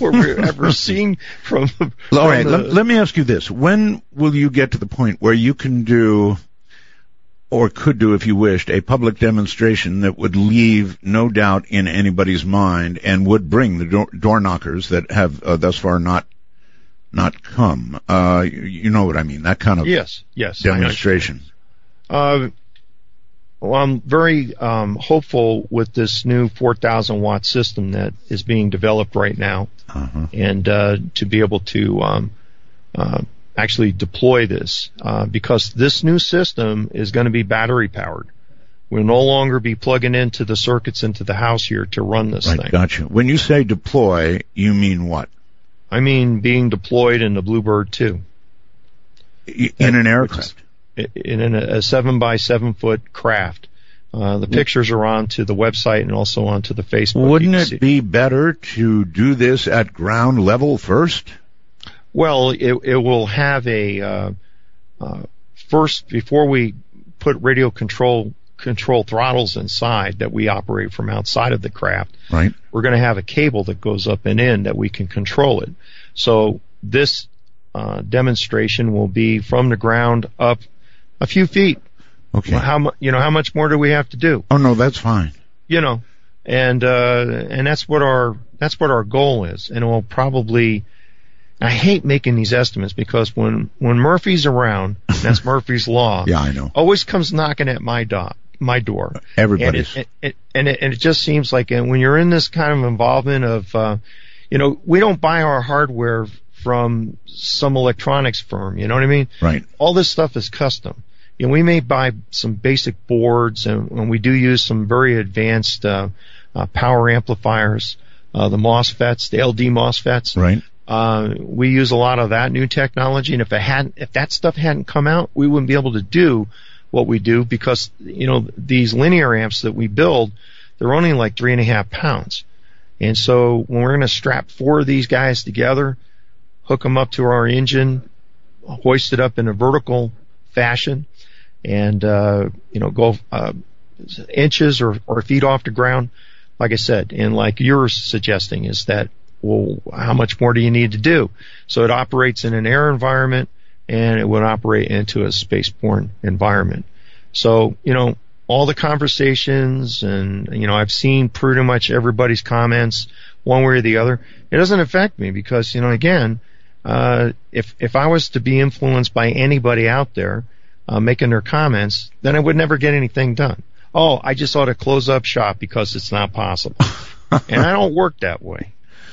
before we've ever seen from. All right, let me ask you this: when will you get to the point where you can do, or could do, if you wished, a public demonstration that would leave no doubt in anybody's mind and would bring the door knockers that have thus far not come? You know what I mean? That kind of yes demonstration. Well, I'm very hopeful with this new 4,000 watt system that is being developed right now, and to be able to actually deploy this, because this new system is going to be battery powered. We'll no longer be plugging into the circuits into the house here to run this thing. Gotcha. When you say deploy, you mean what? I mean being deployed in the Bluebird 2. In an aircraft? In a 7x7 foot craft. The pictures are onto the website and also onto the Facebook. Wouldn't it be better to do this at ground level first? Well, it will have a first, before we put radio control throttles inside that we operate from outside of the craft. Right. We're going to have a cable that goes up and in that we can control it. So this demonstration will be from the ground up a few feet. Okay. How much more do we have to do? Oh no, that's fine. And that's what our goal is. And it will probably. I hate making these estimates because when Murphy's around, that's Murphy's law. Yeah, I know. Always comes knocking at my door. Everybody's. And it just seems like when you're in this kind of involvement of, we don't buy our hardware from some electronics firm. You know what I mean? Right. All this stuff is custom. We may buy some basic boards, and we do use some very advanced power amplifiers, the MOSFETs, the LD MOSFETs. Right. We use a lot of that new technology, and if that stuff hadn't come out, we wouldn't be able to do what we do because these linear amps that we build, they're only like 3.5 pounds, and so when we're going to strap 4 of these guys together, hook them up to our engine, hoist it up in a vertical fashion, and go inches or feet off the ground, like I said, and like you're suggesting, is that, well, how much more do you need to do? So it operates in an air environment, and it would operate into a spaceborne environment. So, all the conversations, and, I've seen pretty much everybody's comments one way or the other. It doesn't affect me because, again, if I was to be influenced by anybody out there making their comments, then I would never get anything done. Oh, I just ought to close up shop because it's not possible. And I don't work that way.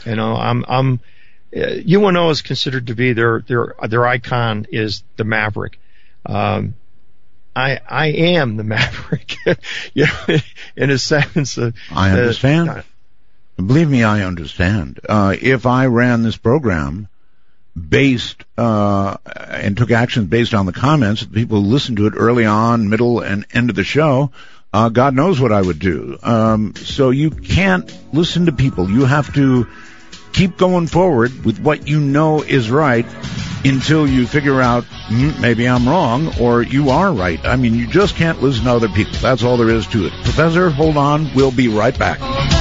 UNO is considered to be their icon is the Maverick. I am the Maverick, in a sense. I understand. Believe me, I understand. If I ran this program based and took actions based on the comments, people who listened to it early on, middle, and end of the show, God knows what I would do. So you can't listen to people. You have to keep going forward with what you know is right until you figure out maybe I'm wrong or you are right. I mean, you just can't listen to other people. That's all there is to it. Professor, hold on. We'll be right back.